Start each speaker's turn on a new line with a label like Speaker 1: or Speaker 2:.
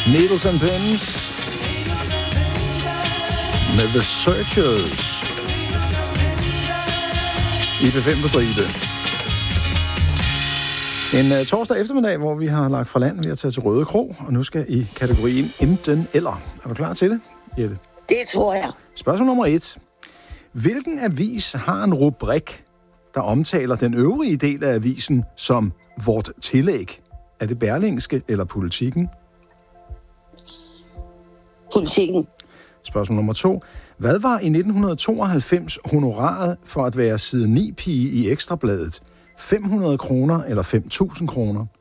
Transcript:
Speaker 1: Needles and Pins med The Searchers. IP5 på stribe. En torsdag eftermiddag, hvor vi har lagt fra land. Vi har taget til Røde Kro, og nu skal i kategorien enten eller. Er du klar til det, Jette?
Speaker 2: Det tror jeg.
Speaker 1: Spørgsmål nummer 1. Hvilken avis har en rubrik, der omtaler den øvrige del af avisen som vort tillæg? Er det Berlingske eller Politikken?
Speaker 2: Politikken.
Speaker 1: Spørgsmål nummer 2. Hvad var i 1992 honoraret for at være side 9-pige i Ekstrabladet? 500 kroner eller 5.000 kroner?